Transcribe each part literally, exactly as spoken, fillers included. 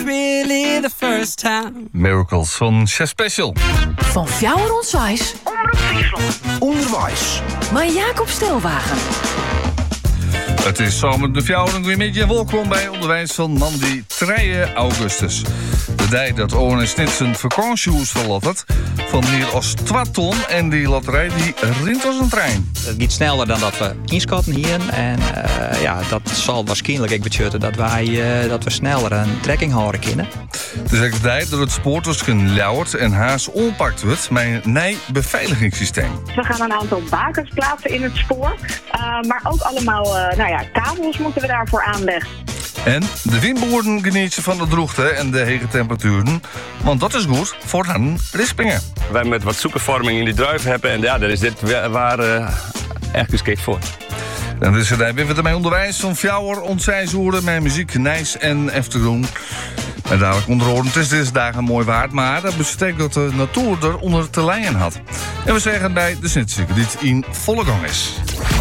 really the first time. Miracles van Chef Special. Van Fjouwer Onswijs. Omroep Friesland. Onderwijs. Maar Jacob Stelwagen. Het is zomer de Fjouwering weer met je. Welkom bij Onderwijs van Mandy drie augustus. De dag dat Owen en Snitsen vakantiehoes verlaten van meer als twee ton en die loterij die rint als een trein. Het gaat sneller dan dat we kieskarten hier. En uh, ja, dat zal waarschijnlijk ook betekenen dat wij uh, dat we sneller een trekking houden kunnen. Het is echt tijd dat het spoortussen lauwert en haast onpakt wordt met een nieuw beveiligingssysteem. We gaan een aantal bakens plaatsen in het spoor. Uh, maar ook allemaal uh, nou ja, kabels moeten we daarvoor aanleggen. En de windboorden genieten van de droogte en de hege temperaturen. Want dat is goed voor hen rispingen. Wij met wat zoekenvorming in die druif hebben. En ja, daar is dit waar uh, echt geschikt voor. En dus daar ben we ermee onderwijs van Fjouwer, ontzijzoeren met muziek, nijs en eftergroen. En dadelijk onderhouden, het is deze dagen mooi waard, maar dat betekent dat de natuur eronder te lijden had. En we zeggen bij de Snitzieke die het in volle gang is.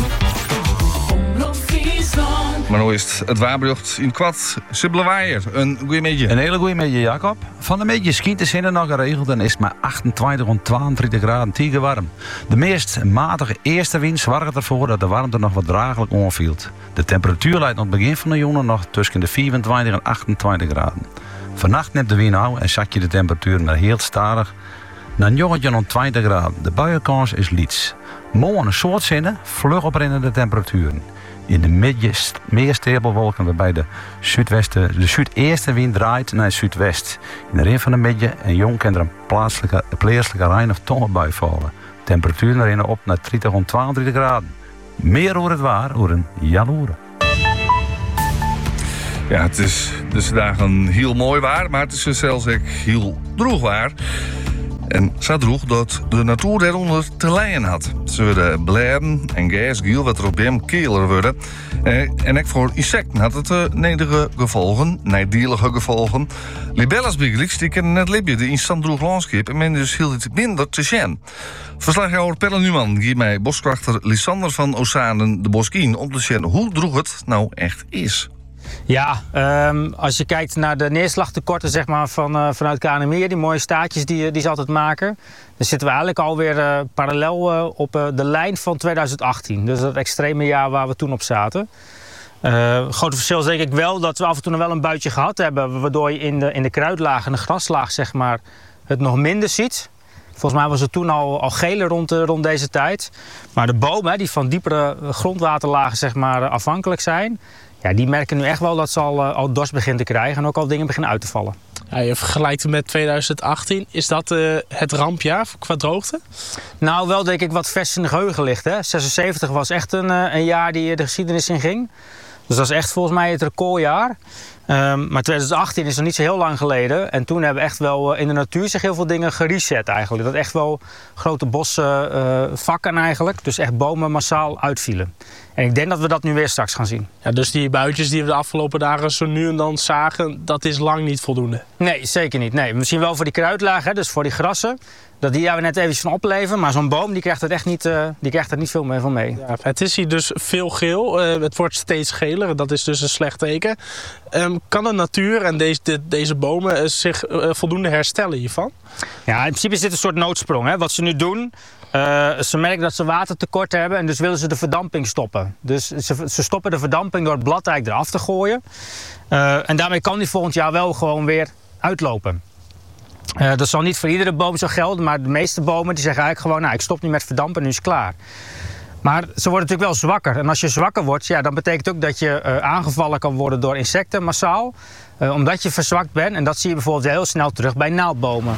Maar nu is het, het waarbrucht in kwad Sibbelewaaier. Een goeie beetje. Een hele goeie beetje, Jacob. Van de beetje schijnt de zinnen nog geregeld en is het maar achtentwintig tot tweeëntwintig graden tegen warm. De meest matige eerste wind zorgt ervoor dat de warmte nog wat draaglijk onvielt. De temperatuur leidt aan het begin van de jongen nog tussen de vierentwintig en achtentwintig graden. Vannacht neemt de wind nou en zakt je de temperatuur maar heel stadig naar een jongetje om twintig graden. De buienkans is liets. Morgen een soort zinnen, vlug oprennende temperaturen. In de midden meer stapelwolken waarbij de, zuidwesten, de zuideerste wind draait naar het zuidwest. In de rin van de midden en jong kan er een plaatselijke, plaatselijke rein- of tongenbui vallen. Temperatuur erin op naar dertig tot tweeëntwintig graden. Meer over het waar, over een jaloeren. Ja, het is dus dagen heel mooi waar, maar het is zelfs ook heel droog waar. En zo droeg dat de natuur eronder te lijden had. Ze werden blaren en gasgiel wat er op hem keeler worden. En ook voor insecten had het uh, nederige gevolgen, nadielige gevolgen. Libelles bijgelijks, die kennen net libje, de instant droeg landschap. En men dus hield het minder te zien. Verslaghouder Pelle Numan geeft mij boskrachter Lisander van Osanen de Boskien om te zien hoe droeg het nou echt is. Ja, um, als je kijkt naar de neerslagtekorten zeg maar, van, uh, vanuit K N M I, die mooie staartjes die, die ze altijd maken, dan zitten we eigenlijk alweer uh, parallel uh, op uh, de lijn van tweeduizend achttien. Dus dat extreme jaar waar we toen op zaten. Uh, het grote verschil is denk ik wel dat we af en toe nog wel een buitje gehad hebben, waardoor je in de, in de kruidlaag en de graslaag zeg maar, het nog minder ziet. Volgens mij was het toen al, al geler rond, uh, rond deze tijd. Maar de bomen die van diepere grondwaterlagen zeg maar, afhankelijk zijn, ja, die merken nu echt wel dat ze al, uh, al dorst beginnen te krijgen en ook al dingen beginnen uit te vallen. Ja, je vergelijkt het met tweeduizend achttien. Is dat uh, het rampjaar qua droogte? Nou, wel denk ik wat vers in de geheugen ligt. Hè. zesenzeventig was echt een, uh, een jaar die de geschiedenis in ging. Dus dat is echt volgens mij het recordjaar. Um, maar tweeduizend achttien is nog niet zo heel lang geleden. En toen hebben echt wel uh, in de natuur zich heel veel dingen gereset eigenlijk. Dat echt wel grote bossen uh, vakken eigenlijk. Dus echt bomen massaal uitvielen. En ik denk dat we dat nu weer straks gaan zien. Ja, dus die buitjes die we de afgelopen dagen zo nu en dan zagen, dat is lang niet voldoende? Nee, zeker niet. Nee. Misschien wel voor die kruidlaag, hè, dus voor die grassen. Dat die daar we net even van opleven. Maar zo'n boom die krijgt, het echt niet, uh, die krijgt er niet veel meer van mee. Ja, het is hier dus veel geel. Uh, het wordt steeds geler. Dat is dus een slecht teken. Um, kan de natuur en deze, de, deze bomen zich uh, voldoende herstellen hiervan? Ja, in principe is dit een soort noodsprong. Hè. Wat ze nu doen, uh, ze merken dat ze watertekort hebben en dus willen ze de verdamping stoppen. Dus ze, ze stoppen de verdamping door het blad eigenlijk eraf te gooien. Uh, en daarmee kan die volgend jaar wel gewoon weer uitlopen. Uh, dat zal niet voor iedere boom zo gelden, maar de meeste bomen die zeggen eigenlijk gewoon, nou, ik stop nu met verdampen, nu is het klaar. Maar ze worden natuurlijk wel zwakker. En als je zwakker wordt, ja, dan betekent ook dat je uh, aangevallen kan worden door insecten massaal. Uh, omdat je verzwakt bent. En dat zie je bijvoorbeeld heel snel terug bij naaldbomen.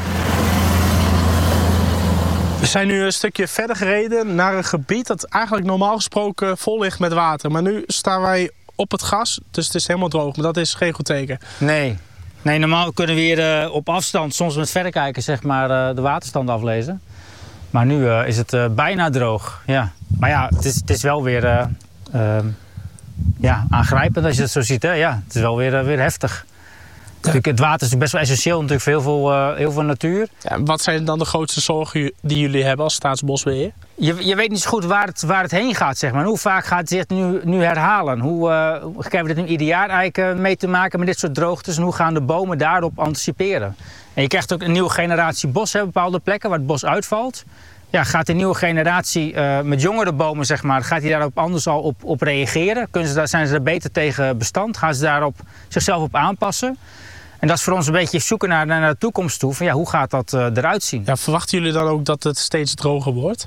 We zijn nu een stukje verder gereden naar een gebied dat eigenlijk normaal gesproken vol ligt met water. Maar nu staan wij op het gas, dus het is helemaal droog. Maar dat is geen goed teken. Nee. Nee, normaal kunnen we hier uh, op afstand, soms met verrekijker, zeg maar, uh, de waterstand aflezen. Maar nu uh, is het uh, bijna droog. Ja. Maar ja, het is, het is wel weer uh, uh, ja, aangrijpend als je het zo ziet. Hè? Ja, het is wel weer, uh, weer heftig. Natuurlijk, het water is best wel essentieel natuurlijk voor heel veel, uh, heel veel natuur. Ja, wat zijn dan de grootste zorgen die jullie hebben als Staatsbosbeheer? Je, je weet niet zo goed waar het, waar het heen gaat, zeg maar. Hoe vaak gaat het zich nu, nu herhalen? Hoe uh, krijgen we dit nu ieder jaar eigenlijk uh, mee te maken met dit soort droogtes? En hoe gaan de bomen daarop anticiperen? En je krijgt ook een nieuwe generatie bos op bepaalde plekken waar het bos uitvalt. Ja, gaat de nieuwe generatie uh, met jongere bomen, zeg maar, gaat die daarop anders al op, op reageren? Kunnen ze daar, zijn ze er beter tegen bestand? Gaan ze daarop zichzelf op aanpassen? En dat is voor ons een beetje zoeken naar, naar de toekomst toe. Van, ja, hoe gaat dat uh, eruit zien? Ja, verwachten jullie dan ook dat het steeds droger wordt?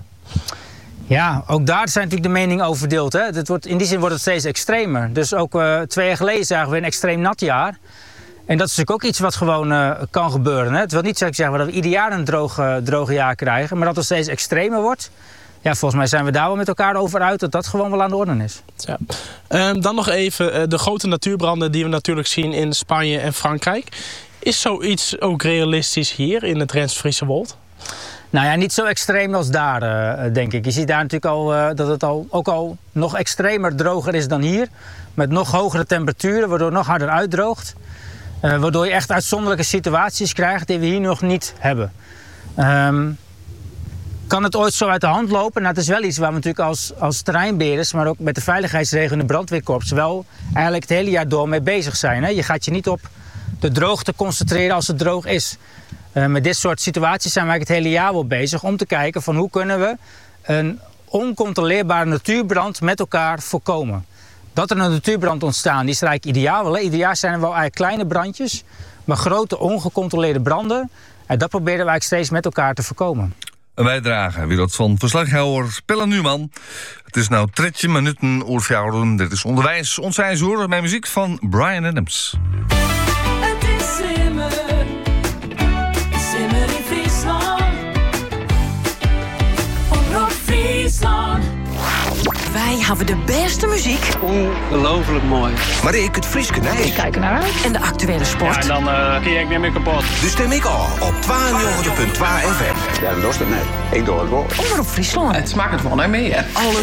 Ja, ook daar zijn natuurlijk de meningen over verdeeld. Hè? Het wordt, in die zin wordt het steeds extremer. Dus ook uh, twee jaar geleden zagen we een extreem nat jaar. En dat is natuurlijk ook iets wat gewoon uh, kan gebeuren. Hè? Het wil niet zeggen dat we ieder jaar een droog, uh, droge jaar krijgen. Maar dat het steeds extremer wordt. Ja, volgens mij zijn we daar wel met elkaar over uit dat dat gewoon wel aan de orde is. Ja. Um, dan nog even uh, de grote natuurbranden die we natuurlijk zien in Spanje en Frankrijk. Is zoiets ook realistisch hier in het Drents-Friese Wold? Nou ja, niet zo extreem als daar, uh, denk ik. Je ziet daar natuurlijk al uh, dat het al, ook al nog extremer droger is dan hier. Met nog hogere temperaturen, waardoor het nog harder uitdroogt. Uh, waardoor je echt uitzonderlijke situaties krijgt die we hier nog niet hebben. Um, Kan het ooit zo uit de hand lopen? Nou, het is wel iets waar we natuurlijk als, als terreinbeheerders, maar ook met de veiligheidsregio en de brandweerkorps wel eigenlijk het hele jaar door mee bezig zijn. Hè? Je gaat je niet op de droogte concentreren als het droog is. Uh, met dit soort situaties zijn we eigenlijk het hele jaar wel bezig om te kijken van hoe kunnen we een oncontroleerbare natuurbrand met elkaar voorkomen. Dat er een natuurbrand ontstaan, die is eigenlijk ideaal wel. Hè? Ieder jaar zijn er wel eigenlijk kleine brandjes, maar grote ongecontroleerde branden. En dat proberen we eigenlijk steeds met elkaar te voorkomen. Een bijdrage weer dat van verslaghouder Pelle Numan. Het is nou dertien minuten oer fjouweren. Dit is onderwijs, ons ijzer met muziek van Bryan Adams. Het is simmer, simmer in Friesland. Omroep Friesland. Wij hebben de beste muziek. Ongelooflijk mooi. Maar ik het Frieske nee. Kijk er naar uit. En de actuele sport. Ja, en dan uh, kun je ik niet meer kapot. Dus stem ik al op tweeënnegentig komma twee F M. Ja, dat is het net. Ik doe het wel. Omroep Friesland. Het smaakt het wel naar meer. Alles